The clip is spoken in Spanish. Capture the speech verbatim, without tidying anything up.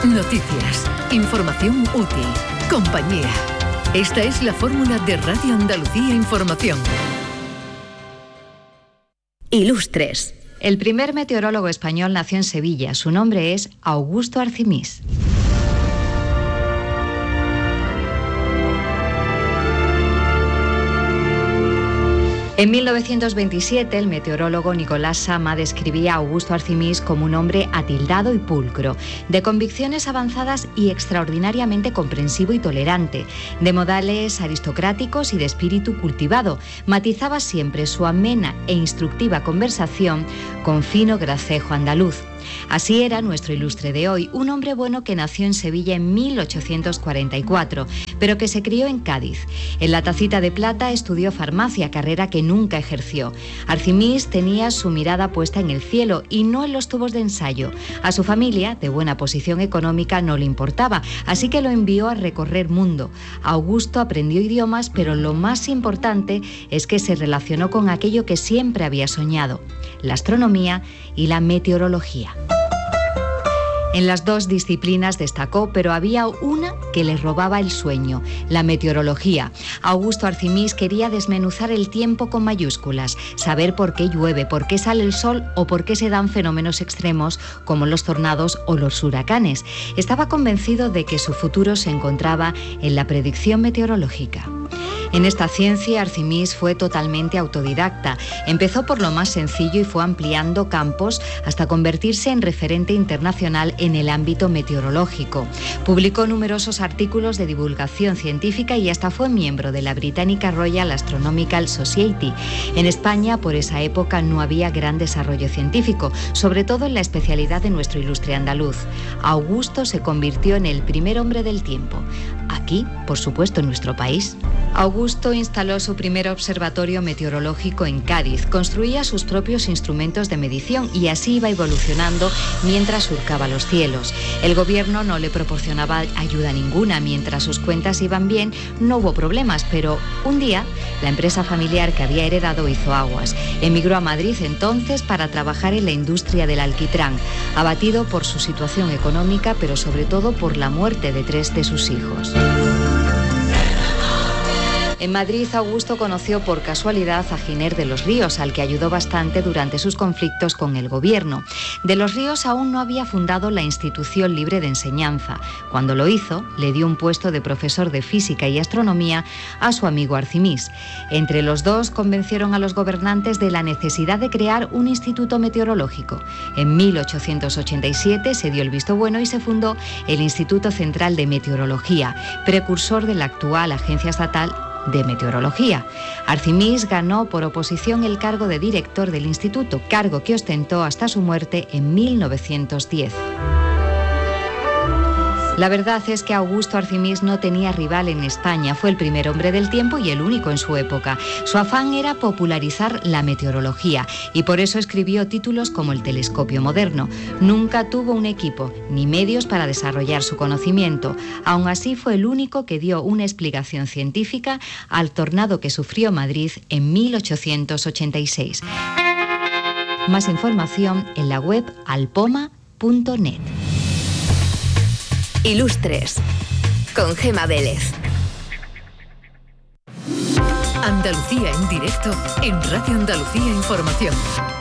Noticias, información útil, compañía. Esta es la fórmula de Radio Andalucía Información. Ilustres. El primer meteorólogo español nació en Sevilla. Su nombre es Augusto Arcimis. En mil novecientos veintisiete, el meteorólogo Nicolás Sama describía a Augusto Arcimis como un hombre atildado y pulcro, de convicciones avanzadas y extraordinariamente comprensivo y tolerante, de modales aristocráticos y de espíritu cultivado. Matizaba siempre su amena e instructiva conversación con fino gracejo andaluz. Así era nuestro ilustre de hoy, un hombre bueno que nació en Sevilla en mil ochocientos cuarenta y cuatro, pero que se crió en Cádiz. En la Tacita de Plata estudió farmacia, carrera que nunca ejerció. Arcimis tenía su mirada puesta en el cielo y no en los tubos de ensayo. A su familia, de buena posición económica, no le importaba, así que lo envió a recorrer mundo. Augusto aprendió idiomas, pero lo más importante es que se relacionó con aquello que siempre había soñado: la astronomía y la meteorología. En las dos disciplinas destacó, pero había una que le robaba el sueño: la meteorología. Augusto Arcimis quería desmenuzar el tiempo con mayúsculas, saber por qué llueve, por qué sale el sol o por qué se dan fenómenos extremos como los tornados o los huracanes. Estaba convencido de que su futuro se encontraba en la predicción meteorológica. En esta ciencia, Arcimis fue totalmente autodidacta. Empezó por lo más sencillo y fue ampliando campos hasta convertirse en referente internacional en el ámbito meteorológico. Publicó numerosos artículos de divulgación científica y hasta fue miembro de la británica Royal Astronomical Society. En España, por esa época, no había gran desarrollo científico, sobre todo en la especialidad de nuestro ilustre andaluz. Augusto se convirtió en el primer hombre del tiempo. Aquí, por supuesto, en nuestro país. Augusto instaló su primer observatorio meteorológico en Cádiz, construía sus propios instrumentos de medición y así iba evolucionando mientras surcaba los cielos. El gobierno no le proporcionaba ayuda ninguna, mientras sus cuentas iban bien, no hubo problemas, pero un día la empresa familiar que había heredado hizo aguas. Emigró a Madrid entonces para trabajar en la industria del alquitrán, abatido por su situación económica, pero sobre todo por la muerte de tres de sus hijos. En Madrid, Augusto conoció por casualidad a Giner de los Ríos, al que ayudó bastante durante sus conflictos con el gobierno. De los Ríos aún no había fundado la Institución Libre de Enseñanza. Cuando lo hizo, le dio un puesto de profesor de física y astronomía a su amigo Arcimis. Entre los dos convencieron a los gobernantes de la necesidad de crear un instituto meteorológico. En mil ochocientos ochenta y siete se dio el visto bueno y se fundó el Instituto Central de Meteorología, precursor de la actual Agencia Estatal de Meteorología. Arcimis ganó por oposición el cargo de director del instituto, cargo que ostentó hasta su muerte en mil novecientos diez. La verdad es que Augusto Arcimis no tenía rival en España, fue el primer hombre del tiempo y el único en su época. Su afán era popularizar la meteorología y por eso escribió títulos como El telescopio moderno. Nunca tuvo un equipo ni medios para desarrollar su conocimiento. Aún así fue el único que dio una explicación científica al tornado que sufrió Madrid en mil ochocientos ochenta y seis. Más información en la web alpoma punto net. Ilustres, con Gema Vélez. Andalucía en directo en Radio Andalucía Información.